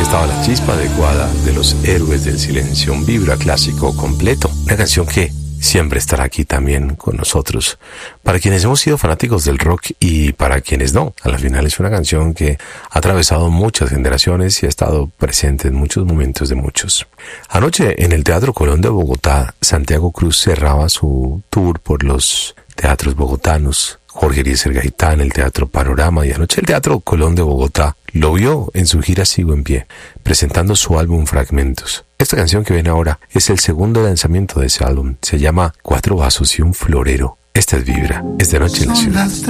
estaba la chispa adecuada de los Héroes del Silencio, un vibra clásico completo, una canción que siempre estará aquí también con nosotros, para quienes hemos sido fanáticos del rock y para quienes no. A la final es una canción que ha atravesado muchas generaciones y ha estado presente en muchos momentos de muchos. Anoche en el Teatro Colón de Bogotá, Santiago Cruz cerraba su tour por los teatros bogotanos. Jorge Eliezer Gaitán, el Teatro Panorama, y anoche el Teatro Colón de Bogotá lo vio en su gira Sigo en Pie, presentando su álbum Fragmentos. Esta canción que ven ahora es el segundo lanzamiento de ese álbum. Se llama Cuatro vasos y un florero. Esta es Vibra, es de noche en la ciudad.